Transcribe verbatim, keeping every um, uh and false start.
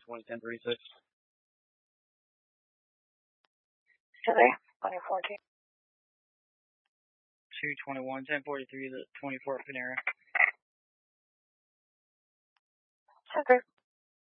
twenty, ten thirty-six. Today, twenty fourteen. two twenty-one, ten forty-three, the twenty-four Panera. Okay.